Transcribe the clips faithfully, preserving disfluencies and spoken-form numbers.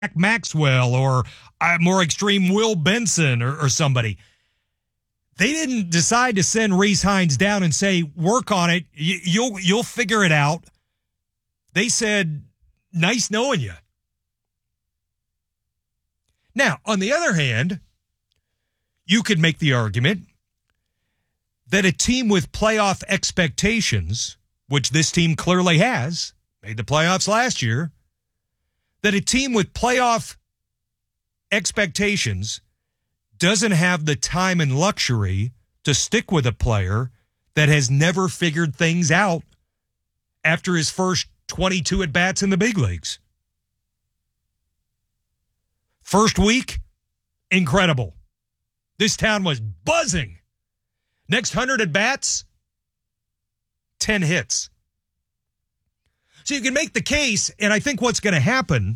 Maxwell or uh, more extreme Will Benson or, or somebody. They didn't decide to send Rece Hinds down and say, work on it. You, you'll, you'll figure it out. They said, nice knowing you. Now, on the other hand, you could make the argument that a team with playoff expectations, which this team clearly has, made the playoffs last year, that a team with playoff expectations doesn't have the time and luxury to stick with a player that has never figured things out after his first twenty-two at-bats in the big leagues. First week, incredible. This town was buzzing. Next one hundred at-bats, ten hits. So you can make the case, and I think what's going to happen,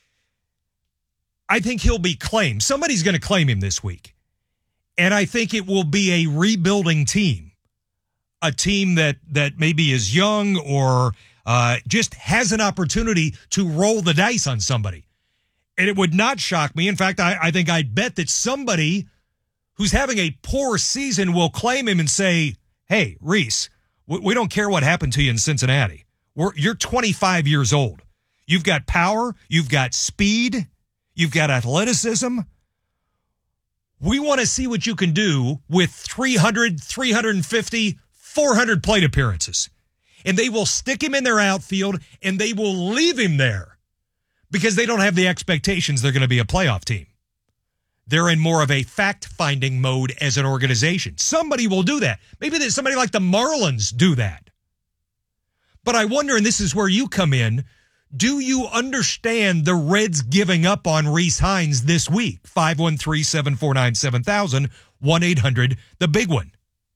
I think he'll be claimed. Somebody's going to claim him this week. And I think it will be a rebuilding team, a team that, that maybe is young or uh, just has an opportunity to roll the dice on somebody. And it would not shock me. In fact, I, I think I'd bet that somebody who's having a poor season will claim him and say, hey, Rece, we, we don't care what happened to you in Cincinnati. We're, you're twenty-five years old. You've got power. You've got speed. You've got athleticism. We want to see what you can do with three hundred, three fifty, four hundred plate appearances. And they will stick him in their outfield, and they will leave him there because they don't have the expectations they're going to be a playoff team. They're in more of a fact-finding mode as an organization. Somebody will do that. Maybe that somebody like the Marlins do that. But I wonder, and this is where you come in, do you understand the Reds giving up on Rece Hinds this week? five one three, seven four nine, seven thousand, one eight hundred, the big one.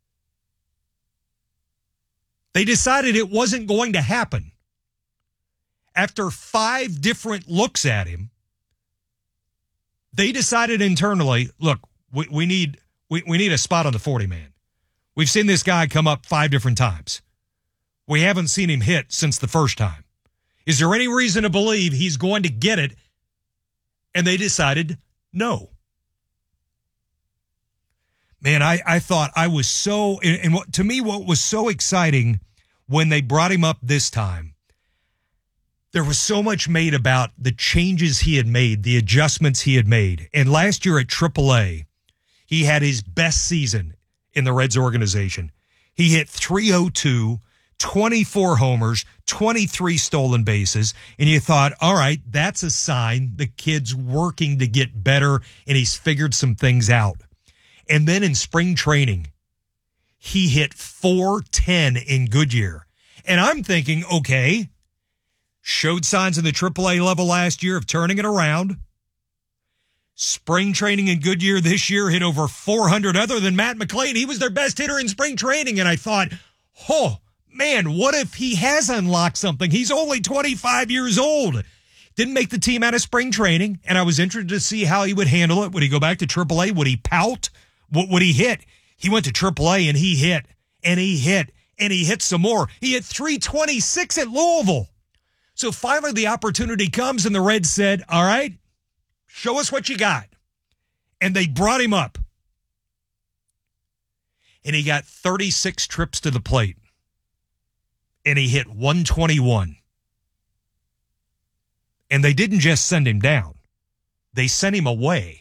They decided it wasn't going to happen. After five different looks at him, they decided internally, look, we, we need we, we need a spot on the forty-man. We've seen this guy come up five different times. We haven't seen him hit since the first time. Is there any reason to believe he's going to get it? And they decided no. Man, I, I thought I was so, and, and what, to me, what was so exciting when they brought him up this time, there was so much made about the changes he had made, the adjustments he had made. And last year at triple A, he had his best season in the Reds organization. He hit three oh two, twenty-four homers, twenty-three stolen bases, and you thought, all right, that's a sign the kid's working to get better, and he's figured some things out. And then in spring training, he hit four ten in Goodyear. And I'm thinking, okay, showed signs in the triple A level last year of turning it around. Spring training in Goodyear this year, hit over four hundred. Other than Matt McLean, he was their best hitter in spring training. And I thought, oh, man, what if he has unlocked something? He's only twenty-five years old. Didn't make the team out of spring training, and I was interested to see how he would handle it. Would he go back to triple A? Would he pout? What would he hit? He went to triple A, and he hit, and he hit, and he hit some more. He hit three twenty-six at Louisville. So finally the opportunity comes, and the Reds said, all right, show us what you got. And they brought him up. And he got thirty-six trips to the plate. And he hit one twenty-one. And they didn't just send him down. They sent him away.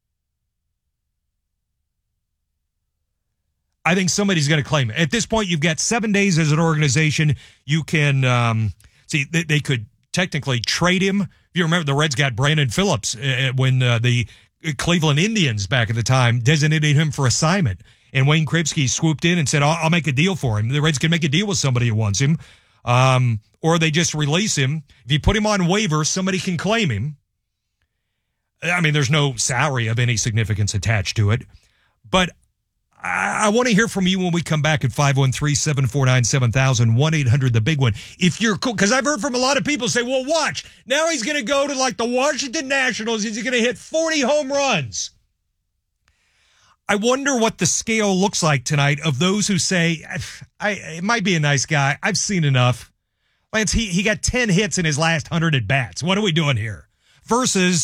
I think somebody's going to claim it. At this point, you've got seven days as an organization. You can, um, see, they, they could technically trade him. If you remember, the Reds got Brandon Phillips uh, when uh, the Cleveland Indians back at the time designated him for assignment. And Wayne Kripke swooped in and said, I'll, I'll make a deal for him. The Reds can make a deal with somebody who wants him. Um, or they just release him. If you put him on waivers, somebody can claim him. I mean, there's no salary of any significance attached to it. But I, I want to hear from you when we come back at five one three, seven four nine, seven thousand, one eight hundred, the big one. If you're cool, because I've heard from a lot of people say, well, watch, now he's going to go to like the Washington Nationals. He's going to hit forty home runs. I wonder what the scale looks like tonight of those who say, I, it might be a nice guy. I've seen enough. Lance, he, he got ten hits in his last one hundred at-bats. What are we doing here? versus